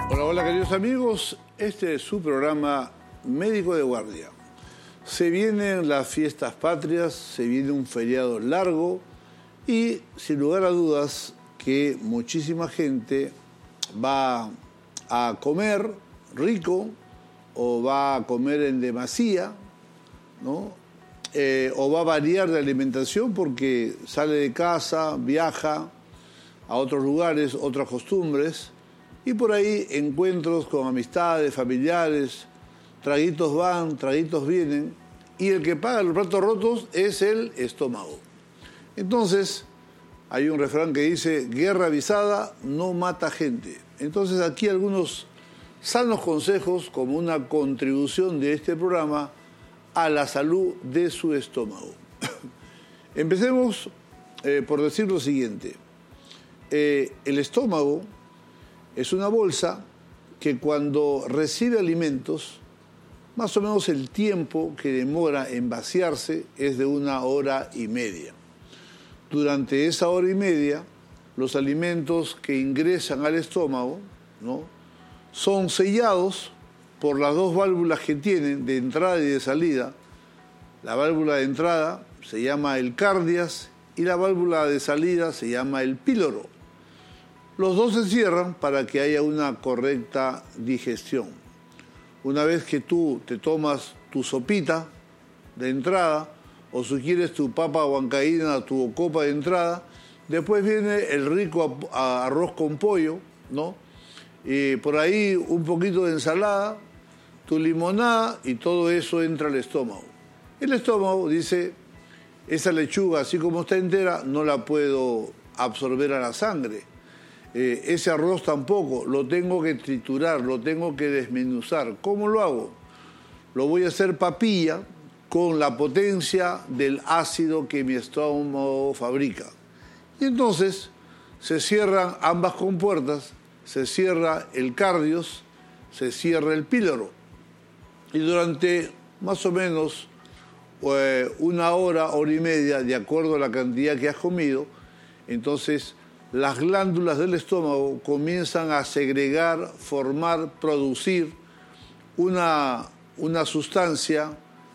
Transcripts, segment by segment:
Hola, hola queridos amigos, este es su programa Médico de Guardia. Se vienen las fiestas patrias, se viene un feriado largo y sin lugar a dudas que muchísima gente va a comer rico o va a comer en demasía, ¿no? O va a variar de alimentación porque sale de casa, viaja a otros lugares, otras costumbres, y por ahí encuentros con amistades, familiares, traguitos van, traguitos vienen, y el que paga los platos rotos es el estómago. Entonces, hay un refrán que dice, guerra avisada no mata gente. Entonces, aquí algunos sanos consejos como una contribución de este programa a la salud de su estómago. Empecemos por decir lo siguiente. El estómago es una bolsa que cuando recibe alimentos, más o menos el tiempo que demora en vaciarse es de 1 hora y media. Durante esa hora y media, los alimentos que ingresan al estómago, ¿no?, son sellados por las dos válvulas que tienen de entrada y de salida. La válvula de entrada se llama el cardias y la válvula de salida se llama el píloro. Los dos se cierran para que haya una correcta digestión. Una vez que tú te tomas tu sopita de entrada, o si quieres tu papa huancaína, tu copa de entrada, después viene el rico arroz con pollo, ¿no? Y por ahí un poquito de ensalada, tu limonada, y todo eso entra al estómago. El estómago dice, esa lechuga así como está entera no la puedo absorber a la sangre. Ese arroz tampoco, lo tengo que triturar, lo tengo que desmenuzar. ¿Cómo lo hago? Lo voy a hacer papilla con la potencia del ácido que mi estómago fabrica. Y entonces se cierran ambas compuertas, se cierra el cardios, se cierra el píloro. Y durante más o menos 1 hora, hora y media, de acuerdo a la cantidad que has comido, entonces las glándulas del estómago comienzan a segregar, formar, producir una sustancia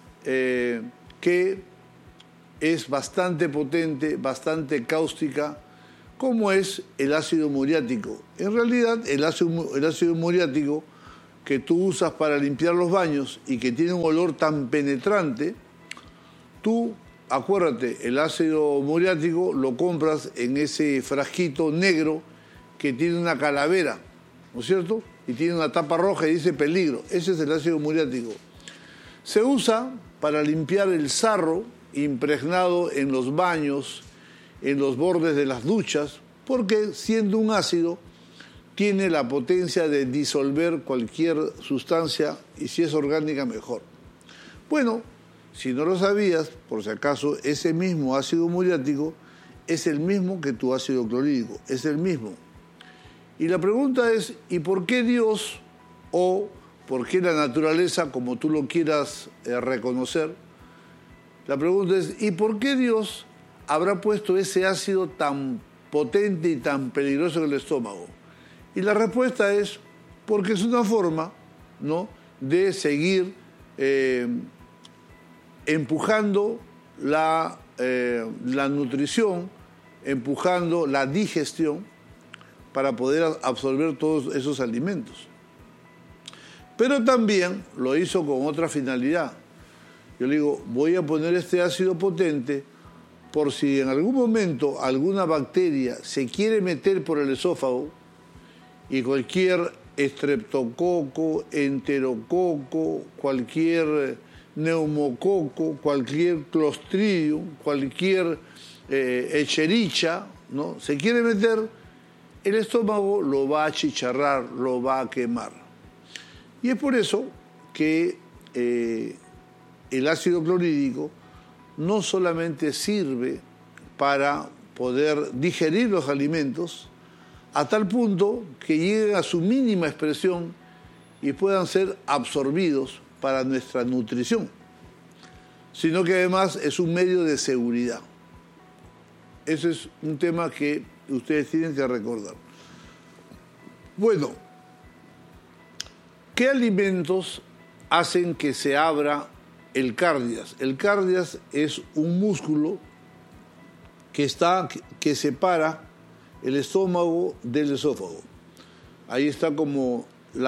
que es bastante potente, bastante cáustica, como es el ácido muriático. En realidad, el ácido muriático que tú usas para limpiar los baños y que tiene un olor tan penetrante, tú, acuérdate, el ácido muriático lo compras en ese frasquito negro que tiene una calavera, ¿no es cierto? Y tiene una tapa roja y dice peligro. Ese es el ácido muriático. Se usa para limpiar el sarro impregnado en los baños, en los bordes de las duchas, porque siendo un ácido, tiene la potencia de disolver cualquier sustancia y si es orgánica mejor. Bueno, si no lo sabías, por si acaso, ese mismo ácido muriático es el mismo que tu ácido clorhídrico, es el mismo. Y la pregunta es, ¿y por qué Dios o por qué la naturaleza, como tú lo quieras reconocer? La pregunta es, ¿y por qué Dios habrá puesto ese ácido tan potente y tan peligroso en el estómago? Y la respuesta es, porque es una forma, ¿no?, de seguir empujando la nutrición, empujando la digestión para poder absorber todos esos alimentos. Pero también lo hizo con otra finalidad. Yo le digo, voy a poner este ácido potente por si en algún momento alguna bacteria se quiere meter por el esófago y cualquier estreptococo, enterococo, cualquier neumococo, cualquier clostridium, cualquier echerichia, ¿no?, se quiere meter, el estómago lo va a achicharrar, lo va a quemar. Y es por eso que el ácido clorhídrico no solamente sirve para poder digerir los alimentos a tal punto que lleguen a su mínima expresión y puedan ser absorbidos para nuestra nutrición, sino que además es un medio de seguridad. Ese es un tema que ustedes tienen que recordar. Bueno, ¿Qué alimentos hacen que se abra el cárdias? El cárdias es un músculo que separa el estómago del esófago. Ahí está como el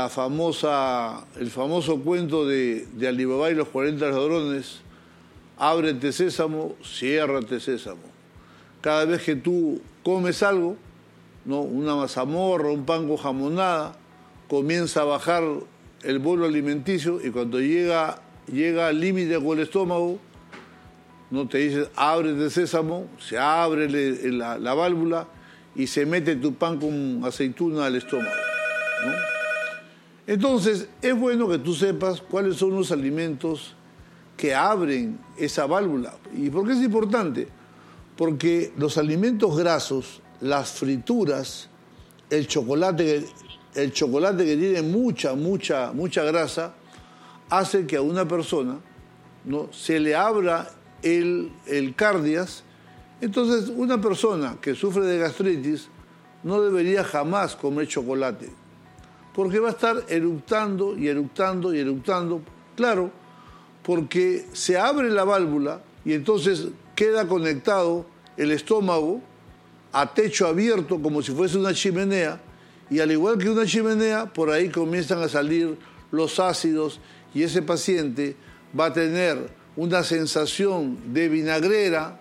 famoso cuento de Alibaba y los 40 ladrones: ábrete sésamo, ciérrate sésamo. Cada vez que tú comes algo, ¿no?, una mazamorra, un pan con jamonada, comienza a bajar el bolo alimenticio, y cuando llega al límite con el estómago, no te dices ábrete sésamo, se abre la válvula y se mete tu pan con aceituna al estómago, ¿no? Entonces, es bueno que tú sepas cuáles son los alimentos que abren esa válvula. ¿Y por qué es importante? Porque los alimentos grasos, las frituras, el chocolate que tiene mucha grasa, hace que a una persona, ¿no?, se le abra el cárdias. Entonces, una persona que sufre de gastritis no debería jamás comer chocolate, porque va a estar eructando y eructando y eructando. Claro, porque se abre la válvula y entonces queda conectado el estómago a techo abierto como si fuese una chimenea, y al igual que una chimenea, por ahí comienzan a salir los ácidos, y ese paciente va a tener una sensación de vinagrera,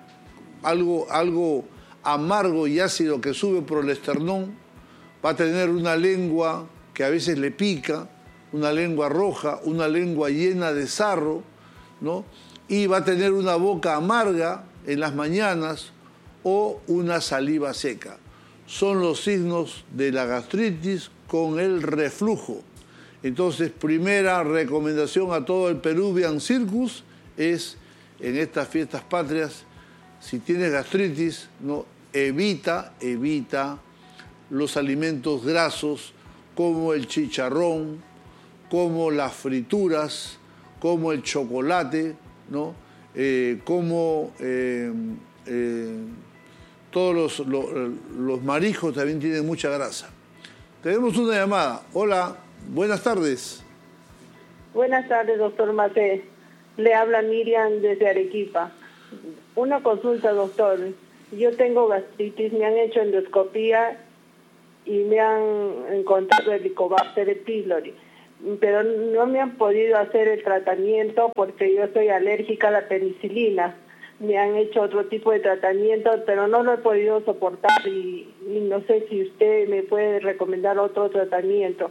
algo amargo y ácido que sube por el esternón, va a tener una lengua que a veces le pica, una lengua roja, una lengua llena de sarro, ¿no?, y va a tener una boca amarga en las mañanas o una saliva seca. Son los signos de la gastritis con el reflujo. Entonces, primera recomendación a todo el Peruvian Circus es, en estas fiestas patrias, si tienes gastritis, ¿no?, evita los alimentos grasos como el chicharrón, como las frituras, como el chocolate, ¿no?, todos los mariscos también tienen mucha grasa. Tenemos una llamada. Hola, buenas tardes. Buenas tardes, doctor Mate. Le habla Miriam desde Arequipa. Una consulta, doctor. Yo tengo gastritis, me han hecho endoscopía y me han encontrado Helicobacter pylori, pero no me han podido hacer el tratamiento porque yo soy alérgica a la penicilina. Me han hecho otro tipo de tratamiento, pero no lo he podido soportar y no sé si usted me puede recomendar otro tratamiento.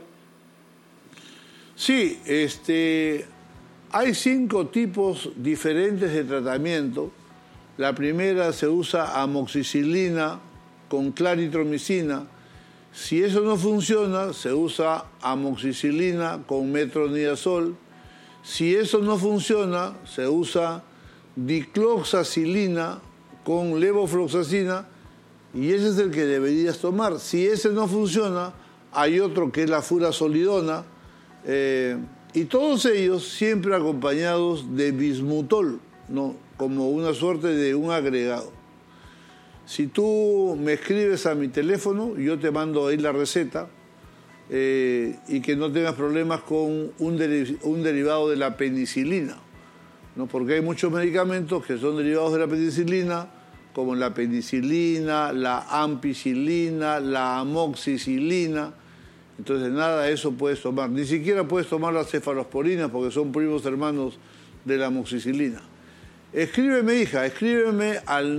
Sí, hay 5 tipos diferentes de tratamiento. La primera se usa amoxicilina con claritromicina. Si eso no funciona, se usa amoxicilina con metronidazol. Si eso no funciona, se usa dicloxacilina con levofloxacina, y ese es el que deberías tomar. Si ese no funciona, hay otro que es la furazolidona, y todos ellos siempre acompañados de bismutol, ¿no?, como una suerte de un agregado. Si tú me escribes a mi teléfono, yo te mando ahí la receta, y que no tengas problemas con un derivado de la penicilina, ¿no?, porque hay muchos medicamentos que son derivados de la penicilina, como la penicilina, la ampicilina, la amoxicilina. Entonces nada de eso puedes tomar, ni siquiera puedes tomar las cefalosporinas porque son primos hermanos de la amoxicilina. Escríbeme, hija, escríbeme al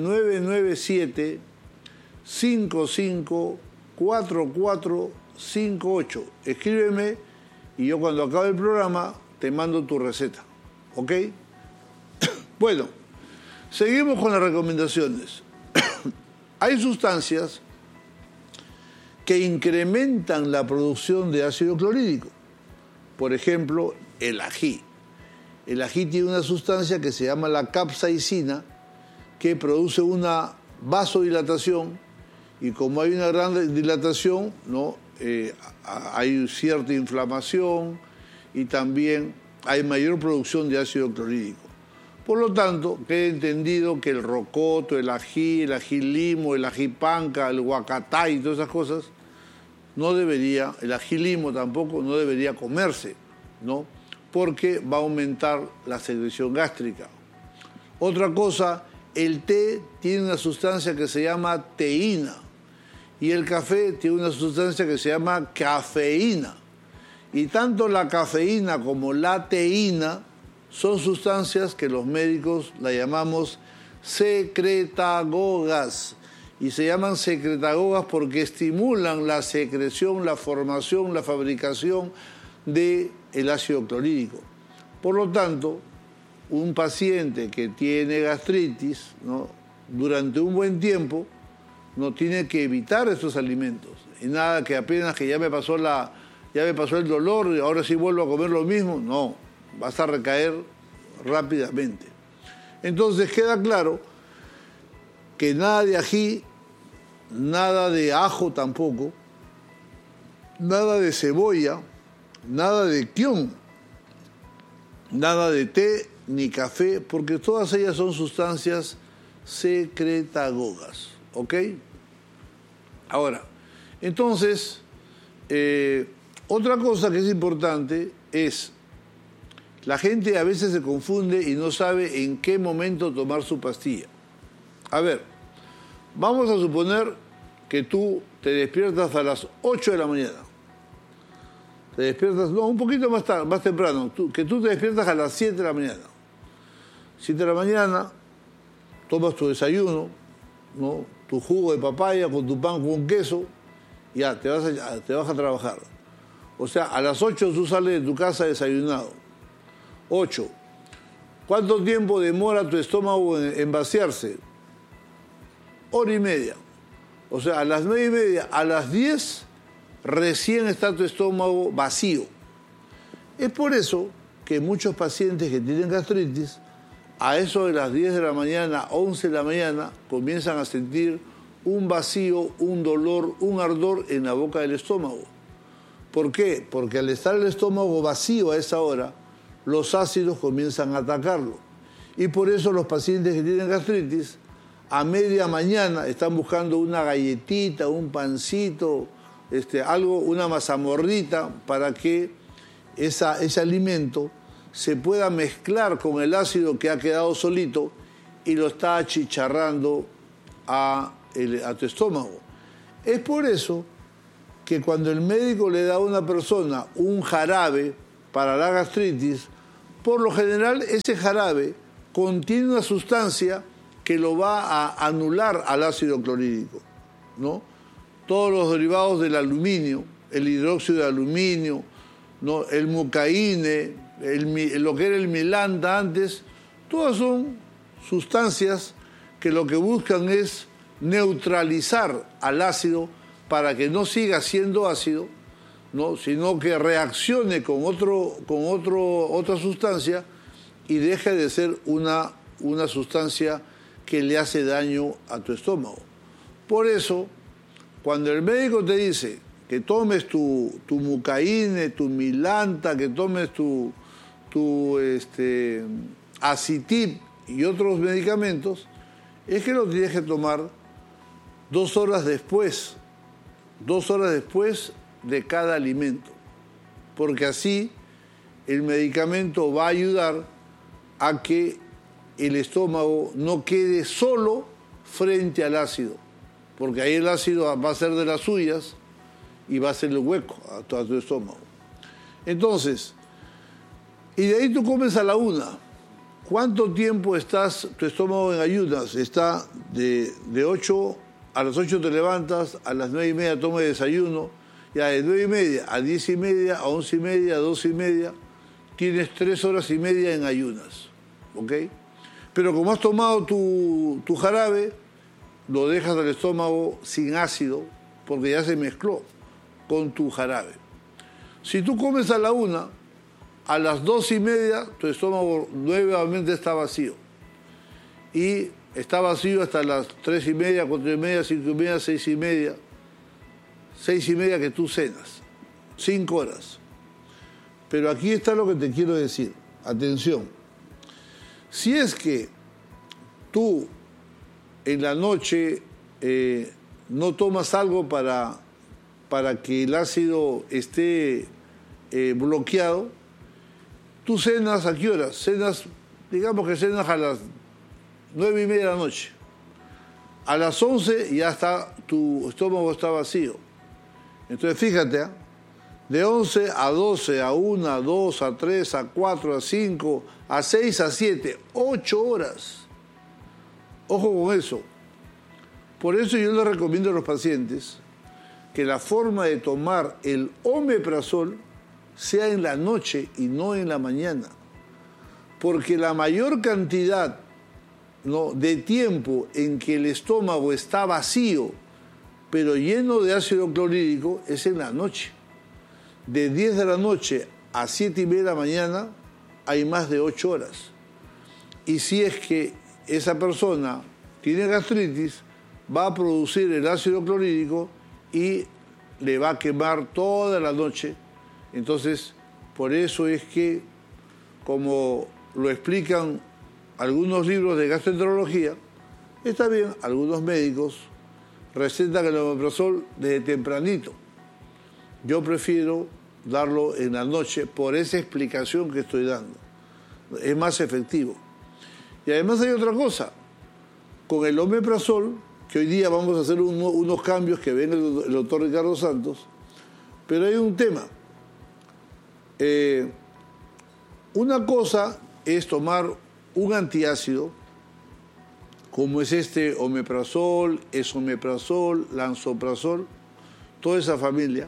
997-554458. Escríbeme y yo cuando acabe el programa te mando tu receta, ¿ok? Bueno, seguimos con las recomendaciones. Hay sustancias que incrementan la producción de ácido clorhídrico. Por ejemplo, el ají. El ají tiene una sustancia que se llama la capsaicina, que produce una vasodilatación, y como hay una gran dilatación, ¿no?, hay cierta inflamación y también hay mayor producción de ácido clorhídrico. Por lo tanto, queda entendido que el rocoto, el ají limo, el ají panca, el huacatay y todas esas cosas, el ají limo tampoco no debería comerse, ¿no? Porque va a aumentar la secreción gástrica. Otra cosa, el té tiene una sustancia que se llama teína y el café tiene una sustancia que se llama cafeína. Y tanto la cafeína como la teína son sustancias que los médicos la llamamos secretagogas. Y se llaman secretagogas porque estimulan la secreción, la formación, la fabricación del ácido clorhídrico. Por lo tanto, un paciente que tiene gastritis, ¿no?, durante un buen tiempo no tiene que evitar estos alimentos. Y nada que apenas que ya me pasó el dolor y ahora sí vuelvo a comer lo mismo. No, vas a recaer rápidamente. Entonces queda claro que nada de ají, nada de ajo tampoco, nada de cebolla, nada de kion, nada de té ni café, porque todas ellas son sustancias secretagogas, ¿ok? Ahora, entonces, otra cosa que es importante es, la gente a veces se confunde y no sabe en qué momento tomar su pastilla. A ver, vamos a suponer que tú te despiertas a las 8 de la mañana. Te despiertas, no, un poquito más tarde, más temprano, que tú te despiertas a las 7 de la mañana. 7 de la mañana, tomas tu desayuno, ¿no?, tu jugo de papaya con tu pan con queso, ya, te vas a trabajar. O sea, a las 8 tú sales de tu casa desayunado. 8. ¿Cuánto tiempo demora tu estómago en vaciarse? 1:30. O sea, a las 9:30, a las 10, recién está tu estómago vacío. Es por eso que muchos pacientes que tienen gastritis, a eso de las 10 de la mañana, 11 de la mañana, comienzan a sentir un vacío, un dolor, un ardor en la boca del estómago. ¿Por qué? Porque al estar el estómago vacío a esa hora, los ácidos comienzan a atacarlo. Y por eso los pacientes que tienen gastritis, a media mañana están buscando una galletita, un pancito, algo, una mazamorrita, para que ese alimento se pueda mezclar con el ácido que ha quedado solito y lo está achicharrando a tu estómago. Es por eso que cuando el médico le da a una persona un jarabe para la gastritis, por lo general ese jarabe contiene una sustancia que lo va a anular al ácido clorhídrico, ¿no? Todos los derivados del aluminio, el hidróxido de aluminio, ¿no?, el mucaíne, lo que era el milanta antes, todas son sustancias que lo que buscan es neutralizar al ácido para que no siga siendo ácido, ¿no?, sino que reaccione con otra sustancia y deje de ser una sustancia que le hace daño a tu estómago. Por eso, cuando el médico te dice que tomes tu mucaíne, tu milanta, que tomes tu Acitib y otros medicamentos, es que lo tienes que tomar 2 horas después de cada alimento, porque así el medicamento va a ayudar a que el estómago no quede solo frente al ácido, porque ahí el ácido va a ser de las suyas y va a hacer el hueco a tu estómago. Entonces, y de ahí tú comes a la 1. ¿Cuánto tiempo estás tu estómago en ayunas? Está de 8, a las 8 te levantas, a las 9:30 tomas desayuno, ya de 9:30 a 10:30, a 11:30, a 12:30, tienes 3 horas y media en ayunas, ¿ok? Pero como has tomado tu jarabe, lo dejas al estómago sin ácido, porque ya se mezcló con tu jarabe. Si tú comes a la 1, a las 2:30 tu estómago nuevamente está vacío. Y está vacío hasta las 3:30, 4:30, 5:30, 6:30. 6:30 que tú cenas. 5 horas. Pero aquí está lo que te quiero decir. Atención. Si es que tú en la noche no tomas algo para que el ácido esté bloqueado, ¿Tú cenas a qué horas? Cenas, digamos que cenas a las 9:30 de la noche. A las 11 ya está, tu estómago está vacío. Entonces fíjate, de 11 a 12, a 1, a 2, a 3, a 4, a 5, a 6, a 7, 8 horas. Ojo con eso. Por eso yo le recomiendo a los pacientes que la forma de tomar el omeprazol sea en la noche y no en la mañana. Porque la mayor cantidad, ¿no?, de tiempo en que el estómago está vacío, pero lleno de ácido clorhídrico, es en la noche. De 10 de la noche a 7:30 de la mañana hay más de 8 horas. Y si es que esa persona tiene gastritis, va a producir el ácido clorhídrico y le va a quemar toda la noche. Entonces, por eso es que, como lo explican algunos libros de gastroenterología, está bien, algunos médicos recetan el omeprazol desde tempranito. Yo prefiero darlo en la noche por esa explicación que estoy dando. Es más efectivo. Y además hay otra cosa. Con el omeprazol, que hoy día vamos a hacer unos cambios que ven el doctor Ricardo Santos, pero hay un tema. Una cosa es tomar un antiácido, como es este omeprazol, esomeprazol, lansoprazol, toda esa familia.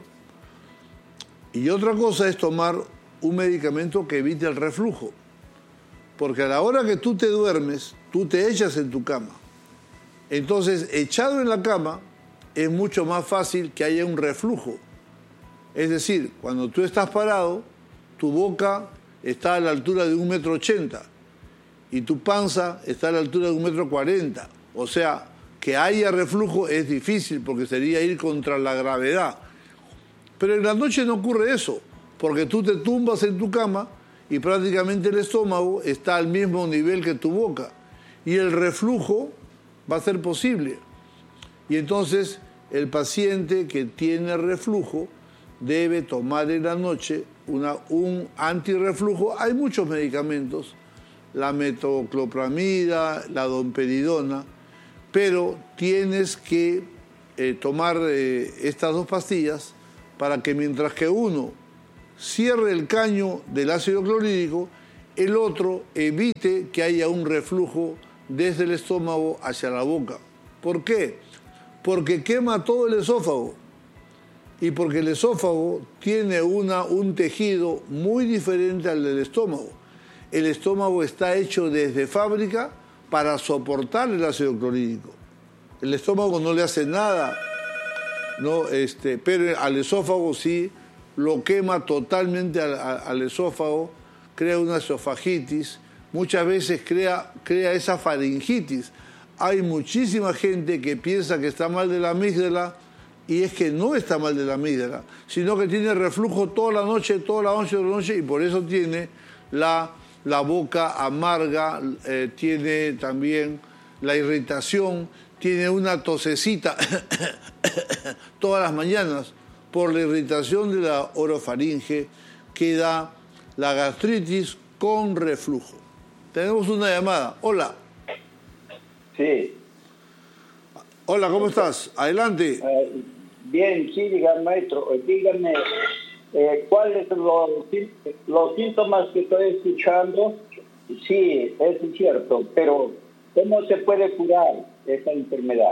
Y otra cosa es tomar un medicamento que evite el reflujo. Porque a la hora que tú te duermes, tú te echas en tu cama. Entonces, echado en la cama, es mucho más fácil que haya un reflujo. Es decir, cuando tú estás parado, tu boca está a la altura de 1,80 m y tu panza está a la altura de 1,40 m. O sea, que haya reflujo es difícil porque sería ir contra la gravedad. Pero en la noche no ocurre eso, porque tú te tumbas en tu cama y prácticamente el estómago está al mismo nivel que tu boca. Y el reflujo va a ser posible. Y entonces el paciente que tiene reflujo debe tomar en la noche un antirreflujo. Hay muchos medicamentos, la metoclopramida, la domperidona, pero tienes que tomar estas dos pastillas para que mientras que uno cierre el caño del ácido clorhídrico, el otro evite que haya un reflujo desde el estómago hacia la boca. ¿Por qué? Porque quema todo el esófago y porque el esófago tiene un tejido muy diferente al del estómago. El estómago está hecho desde fábrica para soportar el ácido clorhídrico. El estómago no le hace nada, ¿no? Pero al esófago sí lo quema totalmente al esófago, crea una esofagitis, muchas veces crea esa faringitis. Hay muchísima gente que piensa que está mal de la amígdala y es que no está mal de la amígdala, sino que tiene reflujo toda la noche, y por eso tiene la boca amarga, tiene también la irritación, tiene una tosecita todas las mañanas por la irritación de la orofaringe que da la gastritis con reflujo. Tenemos una llamada. Hola. Sí. Hola, ¿cómo estás? Adelante. Bien, sí, dígame, maestro. Dígame, ¿cuáles son los síntomas que estoy escuchando? Sí, es cierto, pero ¿cómo se puede curar esta enfermedad?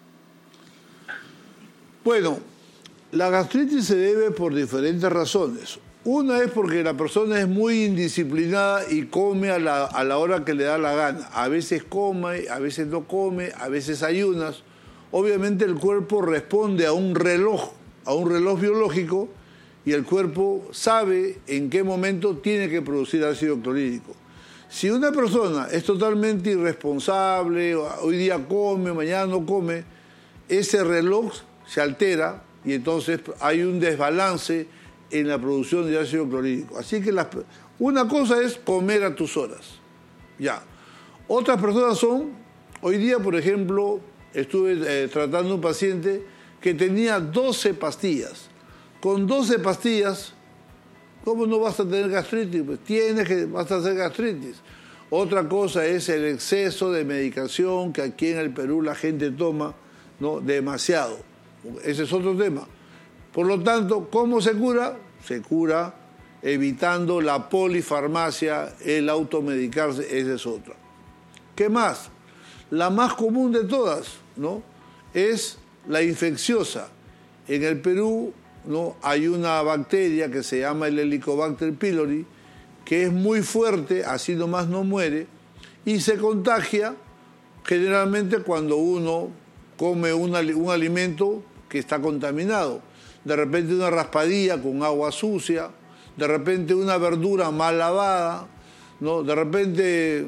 Bueno, la gastritis se debe por diferentes razones. Una es porque la persona es muy indisciplinada y come a la hora que le da la gana. A veces come, a veces no come, a veces ayunas. Obviamente el cuerpo responde a un reloj biológico, y el cuerpo sabe en qué momento tiene que producir ácido clorhídrico. Si una persona es totalmente irresponsable, hoy día come, mañana no come, ese reloj se altera y entonces hay un desbalance en la producción de ácido clorhídrico. Así que una cosa es comer a tus horas. Ya. Otras personas son, hoy día, por ejemplo, estuve tratando a un paciente que tenía 12 pastillas. Con 12 pastillas, ¿Cómo no vas a tener gastritis? Pues vas a hacer gastritis. Otra cosa es el exceso de medicación que aquí en el Perú la gente toma, ¿no? Demasiado. Ese es otro tema. Por lo tanto, ¿cómo se cura? Se cura evitando la polifarmacia, el automedicarse, esa es otra. ¿Qué más? La más común de todas, ¿no? Es la infecciosa. En el Perú, ¿no? Hay una bacteria que se llama el Helicobacter pylori, que es muy fuerte, así nomás no muere, y se contagia generalmente cuando uno come un alimento que está contaminado. De repente una raspadilla con agua sucia, de repente una verdura mal lavada, ¿no? De repente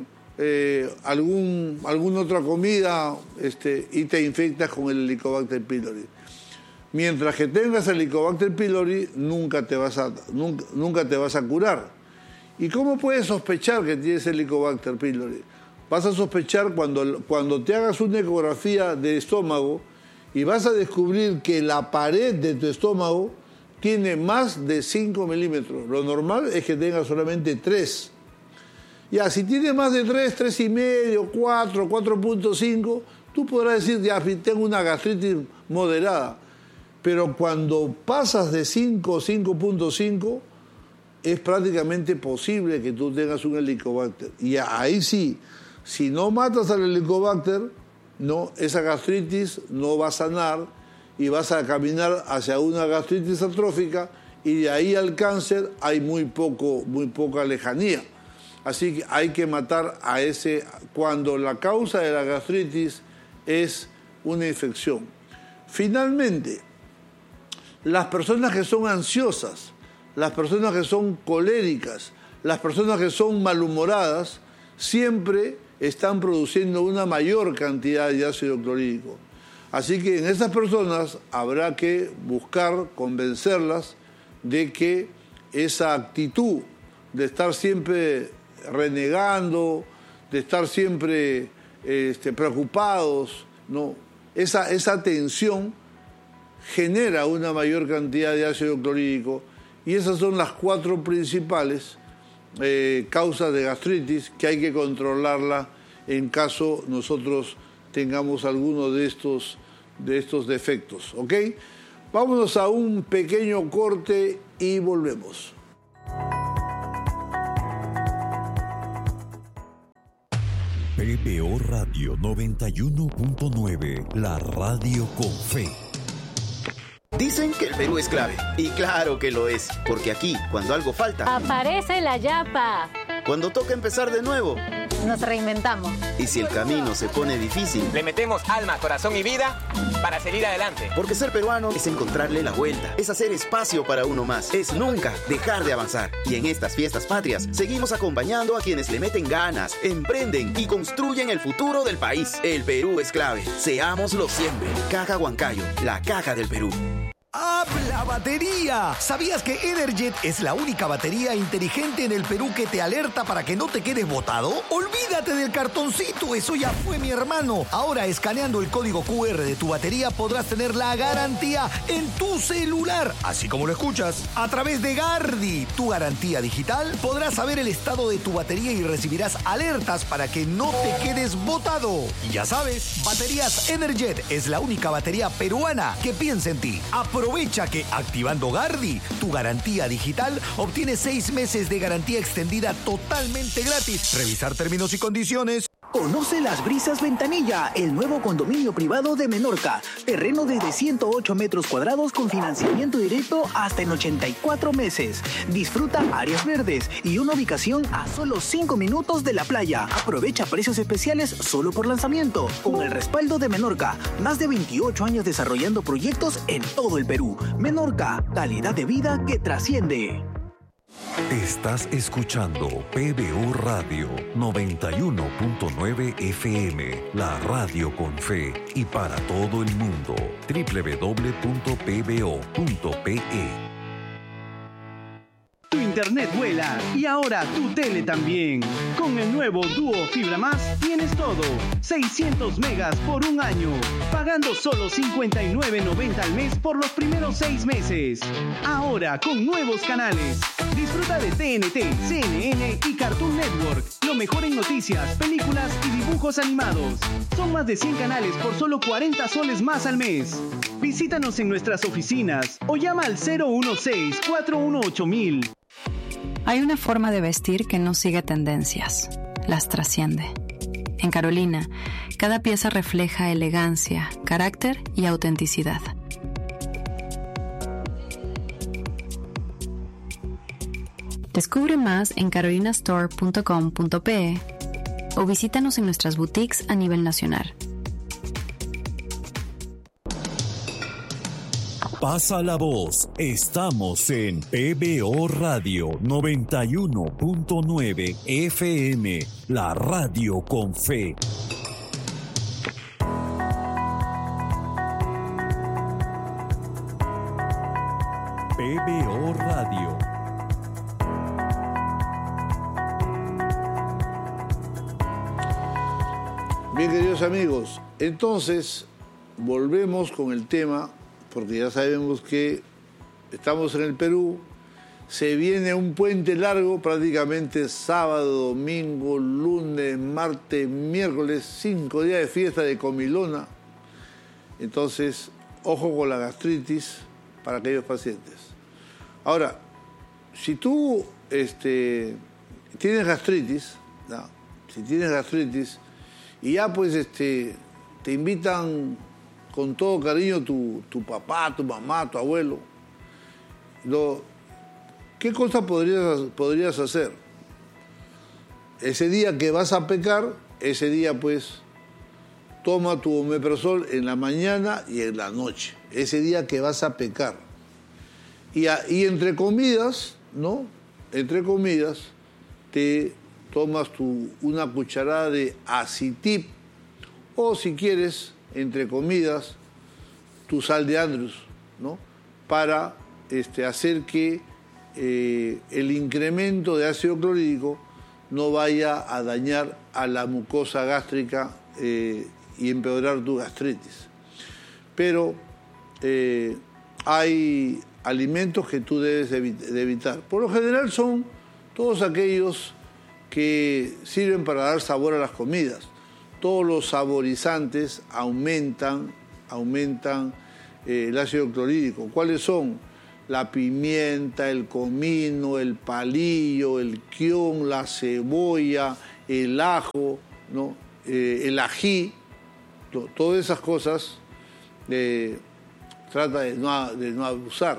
alguna otra comida y te infectas con el Helicobacter pylori. Mientras que tengas el Helicobacter pylori, nunca te vas a curar. ¿Y cómo puedes sospechar que tienes Helicobacter pylori? Vas a sospechar cuando te hagas una ecografía de estómago y vas a descubrir que la pared de tu estómago tiene más de 5 milímetros. Lo normal es que tenga solamente 3. Ya, si tiene más de 3, 3,5, 4, 4.5, tú podrás decir, ya, tengo una gastritis moderada. Pero cuando pasas de 5, 5.5, es prácticamente posible que tú tengas un Helicobacter. Y ahí sí, si no matas al Helicobacter, no, esa gastritis no va a sanar y vas a caminar hacia una gastritis atrófica y de ahí al cáncer hay muy poca lejanía. Así que hay que matar a ese cuando la causa de la gastritis es una infección. Finalmente, las personas que son ansiosas, las personas que son coléricas, las personas que son malhumoradas, siempre están produciendo una mayor cantidad de ácido clorhídrico. Así que en esas personas habrá que buscar convencerlas de que esa actitud de estar siempre renegando, de estar siempre preocupados, ¿no? Esa tensión genera una mayor cantidad de ácido clorhídrico y esas son las 4 principales causas de gastritis que hay que controlarla en caso nosotros tengamos alguno de estos defectos, ¿ok? Vámonos a un pequeño corte y volvemos. PBO Radio 91.9, la radio con fe. Dicen que el Perú es clave, y claro que lo es, porque aquí, cuando algo falta, aparece la yapa. Cuando toca empezar de nuevo, nos reinventamos. Y si el camino se pone difícil, le metemos alma, corazón y vida para seguir adelante. Porque ser peruano es encontrarle la vuelta, es hacer espacio para uno más, es nunca dejar de avanzar. Y en estas fiestas patrias, seguimos acompañando a quienes le meten ganas, emprenden y construyen el futuro del país. El Perú es clave, seámoslo siempre. Caja Huancayo, la caja del Perú. ¡Habla batería! ¿Sabías que Energet es la única batería inteligente en el Perú que te alerta para que no te quedes botado? ¡Olvídate del cartoncito! ¡Eso ya fue, mi hermano! Ahora, escaneando el código QR de tu batería, podrás tener la garantía en tu celular. Así como lo escuchas. A través de Gardi, tu garantía digital, podrás saber el estado de tu batería y recibirás alertas para que no te quedes botado. Y ya sabes, Baterías Energet es la única batería peruana que piensa en ti. Aprovecha que activando Gardi, tu garantía digital, obtienes 6 meses de garantía extendida totalmente gratis. Revisar términos y condiciones. Conoce Las Brisas Ventanilla, el nuevo condominio privado de Menorca. Terreno desde 108 metros cuadrados con financiamiento directo hasta en 84 meses. Disfruta áreas verdes y una ubicación a solo 5 minutos de la playa. Aprovecha precios especiales solo por lanzamiento. Con el respaldo de Menorca, más de 28 años desarrollando proyectos en todo el Perú. Menorca, calidad de vida que trasciende. Estás escuchando PBO Radio 91.9 FM, la radio con fe y para todo el mundo. www.pbo.pe. Tu internet vuela y ahora tu tele también. Con el nuevo Duo Fibra Más tienes todo. 600 megas por un año, pagando solo $59.90 al mes por los primeros 6 meses. Ahora con nuevos canales. Disfruta de TNT, CNN y Cartoon Network. Lo mejor en noticias, películas y dibujos animados. Son más de 100 canales por solo 40 soles más al mes. Visítanos en nuestras oficinas o llama al 016-418-000. Hay una forma de vestir que no sigue tendencias, las trasciende. En Carolina, cada pieza refleja elegancia, carácter y autenticidad. Descubre más en carolinastore.com.pe o visítanos en nuestras boutiques a nivel nacional. Pasa la voz. Estamos en PBO Radio 91.9 FM, la radio con fe. PBO Radio. Bien, queridos amigos, entonces volvemos con el tema, porque ya sabemos que estamos en el Perú, se viene un puente largo, prácticamente sábado, domingo, lunes, martes, miércoles, 5 días de fiesta de comilona. Entonces, ojo con la gastritis para aquellos pacientes. Ahora, si tú tienes gastritis, ¿no? Si tienes gastritis, y ya pues te invitan con todo cariño tu papá, tu mamá, tu abuelo, ¿qué cosa podrías hacer? Ese día que vas a pecar, ese día pues toma tu omeprazol en la mañana y en la noche, ese día que vas a pecar. Y entre comidas, ¿no? Entre comidas, te tomas una cucharada de acitip, o si quieres, entre comidas, tu sal de Andrews, ¿no? Para hacer que el incremento de ácido clorhídrico no vaya a dañar a la mucosa gástrica y empeorar tu gastritis. Pero hay alimentos que tú debes de evitar. Por lo general son todos aquellos que sirven para dar sabor a las comidas. Todos los saborizantes aumentan el ácido clorhídrico. ¿Cuáles son? La pimienta, el comino, el palillo, el kion, la cebolla, el ajo, ¿no? El ají, todas esas cosas trata de no abusar.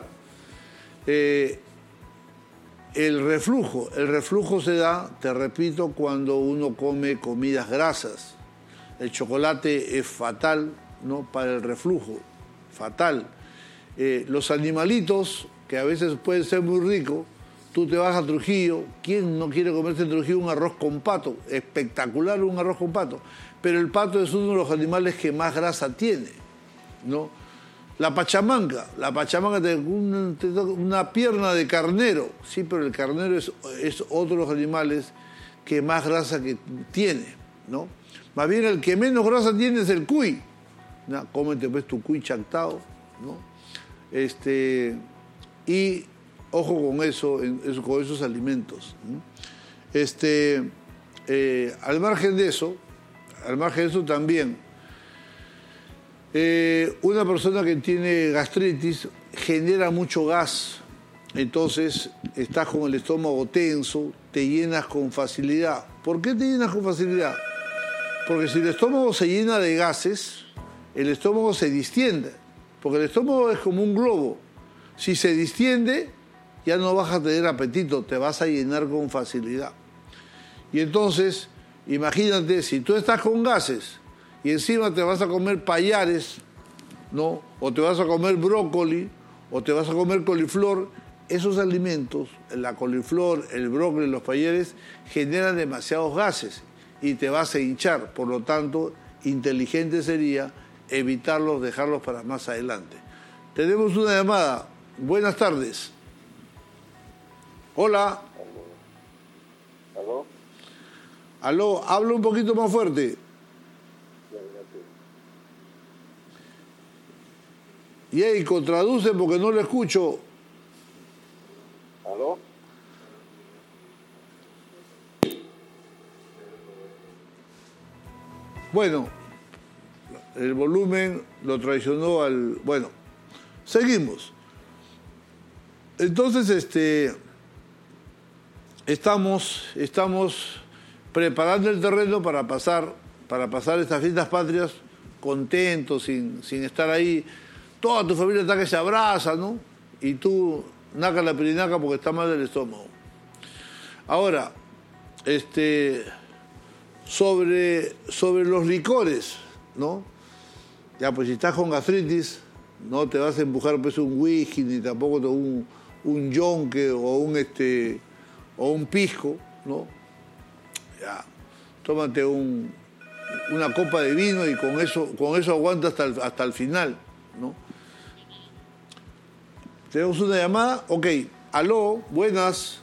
El reflujo se da, te repito, cuando uno come comidas grasas. El chocolate es fatal, ¿no? Para el reflujo, fatal. Los animalitos, que a veces pueden ser muy ricos, tú te vas a Trujillo, ¿quién no quiere comerse en Trujillo un arroz con pato? Espectacular un arroz con pato. Pero el pato es uno de los animales que más grasa tiene, ¿no? La pachamanca tiene una pierna de carnero, sí, pero el carnero es otro de los animales que más grasa que tiene, ¿no? Más bien el que menos grasa tiene es el cuy, ¿no? Cómete pues tu cuy chactado, ¿no? Y ojo con eso, con esos alimentos, ¿no? Al margen de eso también, una persona que tiene gastritis genera mucho gas, entonces estás con el estómago tenso, te llenas con facilidad. ¿Por qué te llenas con facilidad? Porque si el estómago se llena de gases, el estómago se distiende, porque el estómago es como un globo. Si se distiende, ya no vas a tener apetito, te vas a llenar con facilidad. Y entonces, imagínate, si tú estás con gases y encima te vas a comer payares, ¿no? O te vas a comer brócoli, o te vas a comer coliflor, esos alimentos, la coliflor, el brócoli, los payares, generan demasiados gases y te vas a hinchar. Por lo tanto, inteligente sería evitarlos, dejarlos para más adelante. Tenemos una llamada. Buenas tardes. Hola. ¿Aló? Aló, habla un poquito más fuerte. Yeiko, traduce porque no lo escucho. ¿Aló? Bueno, el volumen lo traicionó al... Bueno, seguimos. Entonces, estamos preparando el terreno para pasar estas fiestas patrias contentos, sin estar ahí. Toda tu familia está que se abraza, ¿no? Y tú, naca la pirinaca porque está mal del estómago. Ahora, sobre los licores, ¿no? Ya, pues si estás con gastritis, no te vas a empujar pues un whisky, ni tampoco un yonque o un pisco, ¿no? Ya, tómate una copa de vino y con eso aguanta hasta el final, ¿no? ¿Tenemos una llamada? Ok. Aló, buenas.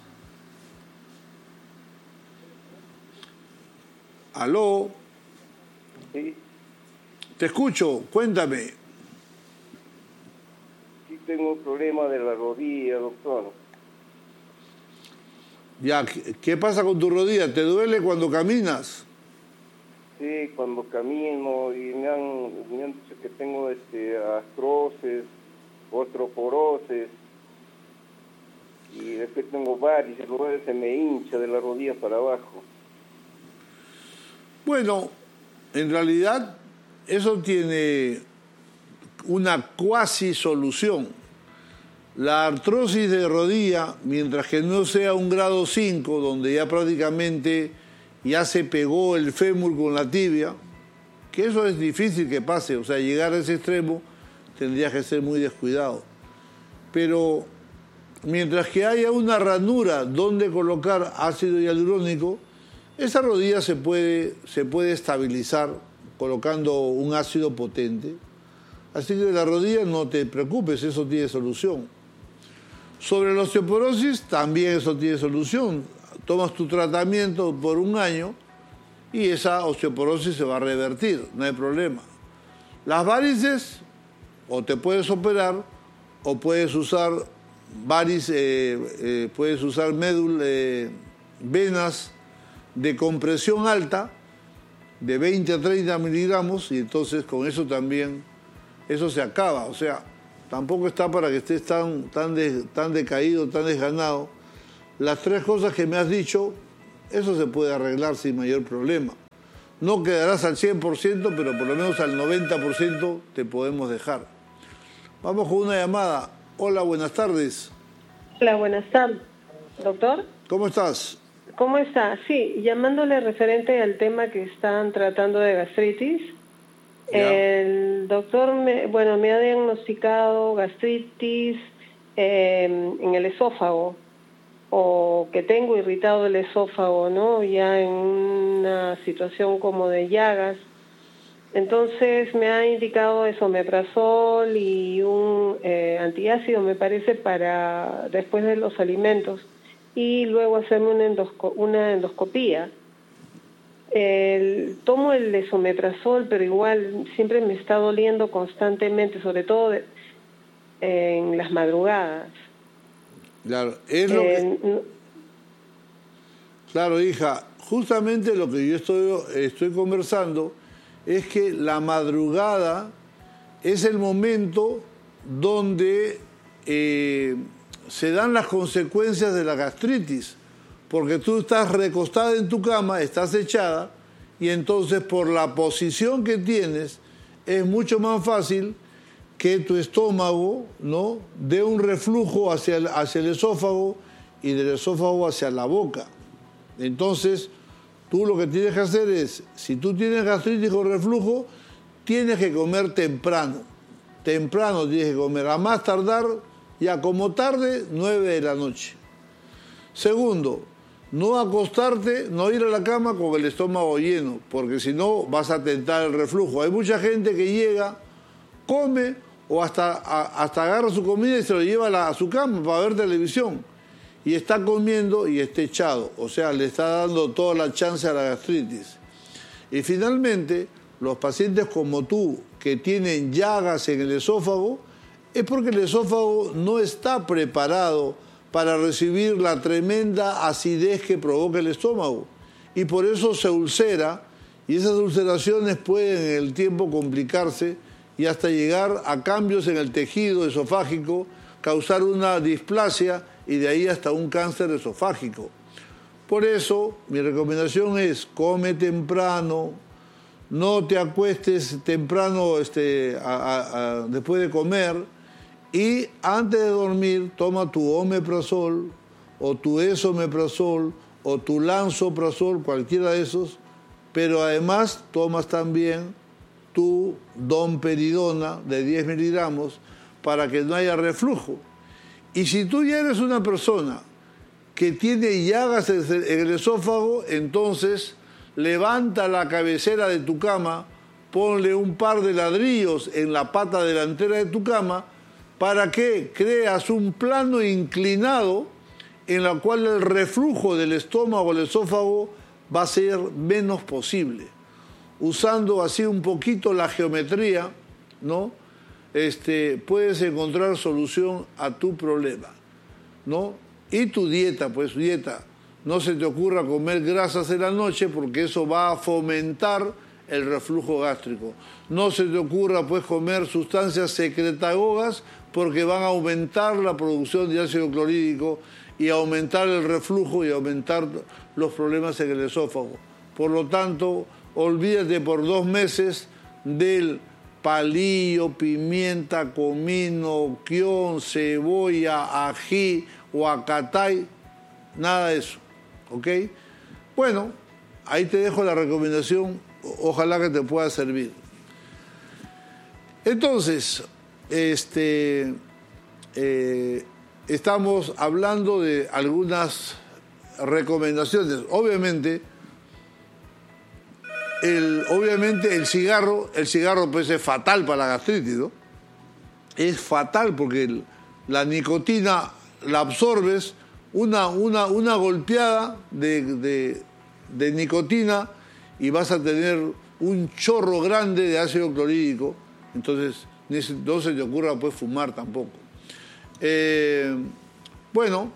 Aló. Sí. Te escucho, cuéntame. Sí, tengo un problema de la rodilla, doctor. Ya, ¿qué pasa con tu rodilla? ¿Te duele cuando caminas? Sí, cuando camino y me han dicho que tengo artrosis, osteoporosis y después tengo varices, luego se me hincha de la rodilla para abajo. Bueno, en realidad eso tiene una cuasi solución. La artrosis de rodilla, mientras que no sea un grado 5, donde ya prácticamente ya se pegó el fémur con la tibia, que eso es difícil que pase, o sea, llegar a ese extremo tendrías que ser muy descuidado. Pero mientras que haya una ranura donde colocar ácido hialurónico, esa rodilla se puede estabilizar colocando un ácido potente. Así que la rodilla no te preocupes, eso tiene solución. Sobre la osteoporosis también eso tiene solución. Tomas tu tratamiento por 1 año y esa osteoporosis se va a revertir, no hay problema. Las varices, o te puedes operar, o puedes usar venas de compresión alta, de 20 a 30 miligramos, y entonces con eso también, eso se acaba. O sea, tampoco está para que estés tan decaído, tan desganado. Las 3 cosas que me has dicho, eso se puede arreglar sin mayor problema. No quedarás al 100%, pero por lo menos al 90% te podemos dejar. Vamos con una llamada. Hola, buenas tardes. Hola, buenas tardes. ¿Doctor? ¿Cómo estás? ¿Cómo está? Sí, llamándole referente al tema que están tratando de gastritis. Ya. El doctor me ha diagnosticado gastritis en el esófago, o que tengo irritado el esófago, ¿no? Ya en una situación como de llagas. Entonces me ha indicado omeprazol y un antiácido, me parece, para después de los alimentos, y luego hacerme una endoscopía. Tomo el esomeprazol, pero igual siempre me está doliendo constantemente, sobre todo en las madrugadas. Claro, es lo que... Claro, hija, justamente lo que yo estoy conversando es que la madrugada es el momento donde se dan las consecuencias de la gastritis, porque tú estás recostada en tu cama, estás echada, y entonces por la posición que tienes es mucho más fácil que tu estómago, ¿no?, dé un reflujo hacia el esófago y del esófago hacia la boca. Entonces, tú lo que tienes que hacer es, si tú tienes gastritis o reflujo, tienes que comer temprano. Temprano tienes que comer, a más tardar, ya como tarde, 9 de la noche. Segundo, no acostarte, no ir a la cama con el estómago lleno, porque si no vas a tentar el reflujo. Hay mucha gente que llega, come o hasta agarra su comida y se lo lleva a su cama para ver televisión. Y está comiendo y está echado, o sea, le está dando toda la chance a la gastritis. Y finalmente, los pacientes como tú, que tienen llagas en el esófago, es porque el esófago no está preparado para recibir la tremenda acidez que provoca el estómago. Y por eso se ulcera Y esas ulceraciones pueden en el tiempo complicarse y hasta llegar a cambios en el tejido esofágico, causar una displasia y de ahí hasta un cáncer esofágico. Por eso, mi recomendación es: come temprano, no te acuestes temprano después de comer, y antes de dormir toma tu omeprazol o tu esomeprazol o tu lansoprazol, cualquiera de esos, pero además tomas también tu domperidona de 10 miligramos para que no haya reflujo. Y si tú ya eres una persona que tiene llagas en el esófago, entonces levanta la cabecera de tu cama, ponle un par de ladrillos en la pata delantera de tu cama para que creas un plano inclinado en la cual el reflujo del estómago al esófago va a ser menos posible. Usando así un poquito la geometría, ¿no? Puedes encontrar solución a tu problema, ¿no? Y tu dieta, pues dieta. No se te ocurra comer grasas en la noche porque eso va a fomentar el reflujo gástrico. No se te ocurra pues comer sustancias secretagogas porque van a aumentar la producción de ácido clorhídrico y aumentar el reflujo y aumentar los problemas en el esófago. Por lo tanto, olvídate por 2 meses del palillo, pimienta, comino, kion, cebolla, ají, huacatay, nada de eso, ¿ok? Bueno, ahí te dejo la recomendación, ojalá que te pueda servir. Entonces, estamos hablando de algunas recomendaciones. Obviamente el cigarro pues es fatal para la gastritis, ¿no? Es fatal porque la nicotina la absorbes, una golpeada de nicotina y vas a tener un chorro grande de ácido clorhídrico. Entonces no se te ocurra pues fumar tampoco. Bueno,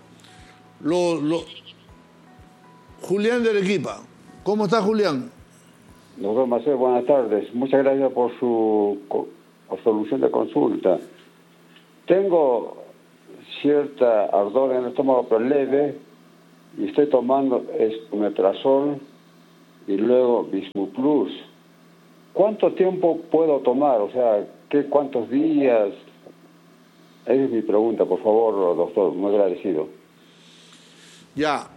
Julián de Arequipa. ¿Cómo está, Julián? Doctor Macé, buenas tardes. Muchas gracias por su solución de consulta. Tengo cierta ardor en el estómago, pero leve, y estoy tomando omeprazol y luego Bismuplus. ¿Cuánto tiempo puedo tomar? O sea, ¿cuántos días? Esa es mi pregunta, por favor, doctor. Muy agradecido. Ya.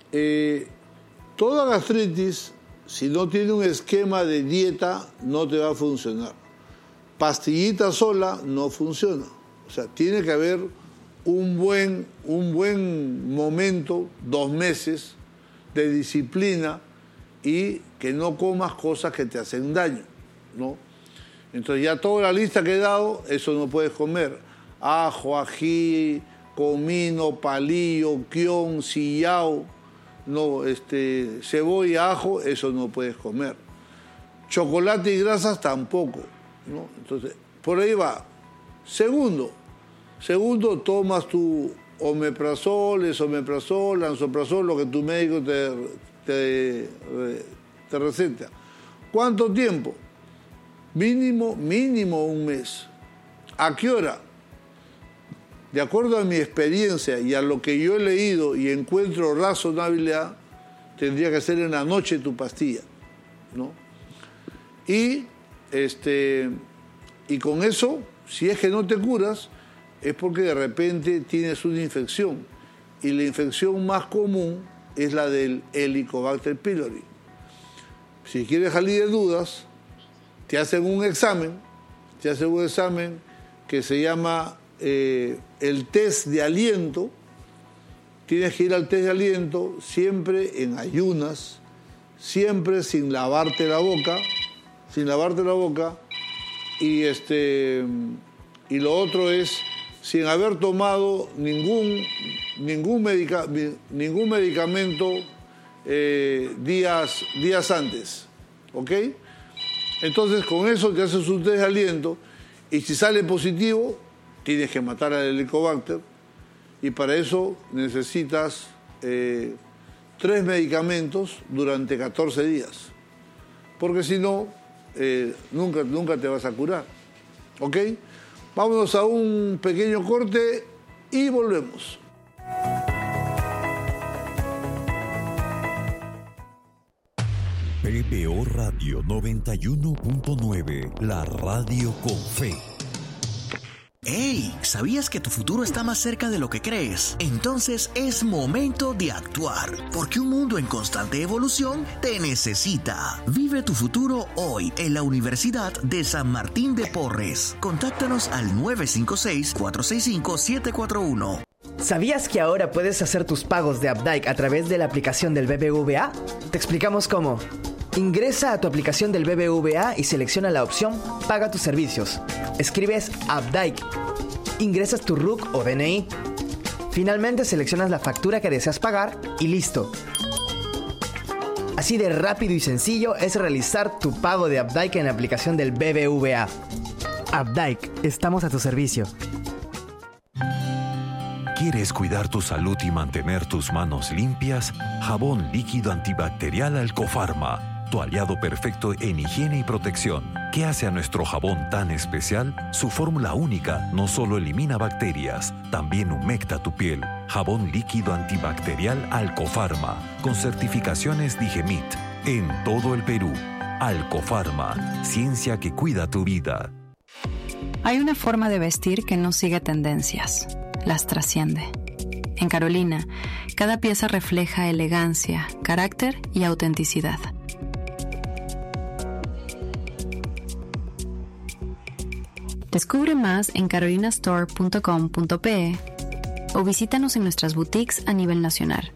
Toda gastritis, si no tiene un esquema de dieta, no te va a funcionar. Pastillita sola no funciona. O sea, tiene que haber un buen momento, 2 meses, de disciplina y que no comas cosas que te hacen daño, ¿no? Entonces ya toda la lista que he dado, eso no puedes comer. Ajo, ají, comino, palillo, kion, sillao, no, cebolla, ajo, eso no puedes comer. Chocolate y grasas tampoco, ¿no? Entonces, por ahí va. Segundo, tomas tu omeprazol, esomeprazol, lansoprazol, lo que tu médico te receta. ¿Cuánto tiempo? Mínimo 1 mes. ¿A qué hora? De acuerdo a mi experiencia y a lo que yo he leído y encuentro razonabilidad, tendría que ser en la noche tu pastilla, ¿no? Y con eso, si es que no te curas, es porque de repente tienes una infección. Y la infección más común es la del Helicobacter pylori. Si quieres salir de dudas, te hacen un examen que se llama el test de aliento. Tienes que ir al test de aliento siempre en ayunas, siempre sin lavarte la boca, y lo otro es sin haber tomado ningún medicamento días antes, ¿ok? Entonces con eso te haces un test de aliento y si sale positivo tienes que matar al Helicobacter y para eso necesitas 3 medicamentos durante 14 días porque si no, nunca te vas a curar. ¿Ok? Vámonos a un pequeño corte y volvemos. PBO Radio 91.9, la radio con fe. ¡Hey! ¿Sabías que tu futuro está más cerca de lo que crees? Entonces es momento de actuar, porque un mundo en constante evolución te necesita. Vive tu futuro hoy en la Universidad de San Martín de Porres. Contáctanos al 956-465-741. ¿Sabías que ahora puedes hacer tus pagos de Updike a través de la aplicación del BBVA? Te explicamos cómo. Ingresa a tu aplicación del BBVA y selecciona la opción Paga tus servicios. Escribes Updike. Ingresas tu RUC o DNI. Finalmente seleccionas la factura que deseas pagar y listo. Así de rápido y sencillo es realizar tu pago de Updike en la aplicación del BBVA. Updike, estamos a tu servicio. ¿Quieres cuidar tu salud y mantener tus manos limpias? Jabón líquido antibacterial Alcofarma, tu aliado perfecto en higiene y protección. ¿Qué hace a nuestro jabón tan especial? Su fórmula única no solo elimina bacterias, también humecta tu piel. Jabón líquido antibacterial Alcofarma, con certificaciones Digemit, en todo el Perú. Alcofarma, ciencia que cuida tu vida. Hay una forma de vestir que no sigue tendencias, las trasciende. En Carolina, cada pieza refleja elegancia, carácter y autenticidad. Descubre más en carolinastore.com.pe o visítanos en nuestras boutiques a nivel nacional.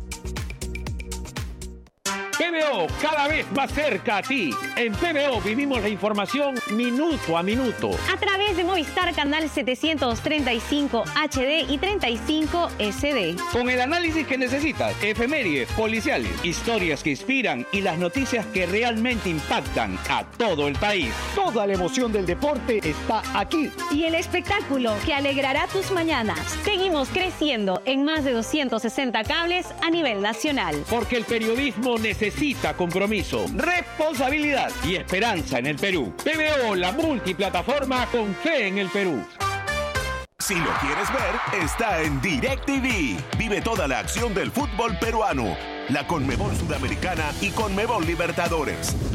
PBO, cada vez más cerca a ti. En PBO vivimos la información minuto a minuto. A través de Movistar Canal 735 HD y 35 SD. Con el análisis que necesitas, efemérides, policiales, historias que inspiran y las noticias que realmente impactan a todo el país. Toda la emoción del deporte está aquí. Y el espectáculo que alegrará tus mañanas. Seguimos creciendo en más de 260 cables a nivel nacional. Porque el periodismo necesita compromiso, responsabilidad y esperanza en el Perú. PBO, la multiplataforma con fe en el Perú. Si lo quieres ver, está en DirecTV. Vive toda la acción del fútbol peruano, la Conmebol Sudamericana y Conmebol Libertadores.